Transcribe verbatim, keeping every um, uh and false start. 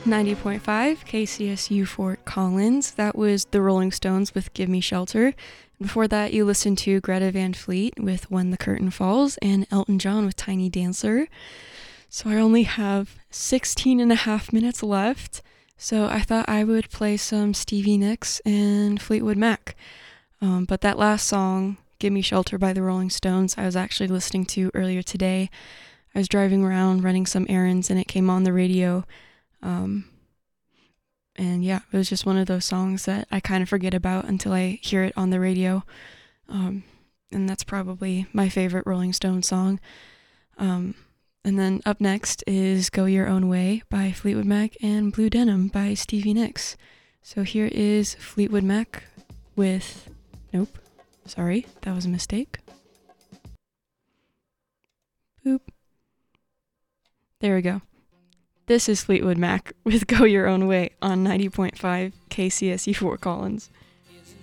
ninety point five K C S U Fort Collins. That was the Rolling Stones with Give Me Shelter. Before that, you listened to Greta Van Fleet with When the Curtain Falls and Elton John with Tiny Dancer. So I only have sixteen and a half minutes left, so I thought I would play some Stevie Nicks and Fleetwood Mac. Um, but that last song, Give Me Shelter by the Rolling Stones, I was actually listening to earlier today. I was driving around running some errands and it came on the radio. Um, and yeah, it was just one of those songs that I kind of forget about until I hear it on the radio. Um, and that's probably my favorite Rolling Stones song. Um, and then up next is Go Your Own Way by Fleetwood Mac and Blue Denim by Stevie Nicks. So here is Fleetwood Mac with, nope, sorry, that was a mistake. Boop. There we go. This is Fleetwood Mac with Go Your Own Way on ninety point five K C S U Fort Collins.